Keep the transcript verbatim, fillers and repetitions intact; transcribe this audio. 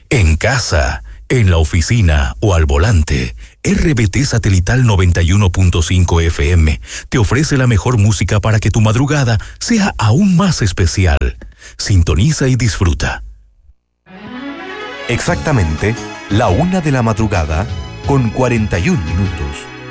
En casa, en la oficina o al volante, R B T Satelital noventa y uno punto cinco F M te ofrece la mejor música para que tu madrugada sea aún más especial. Sintoniza y disfruta. Exactamente la una de la madrugada con cuarenta y un minutos.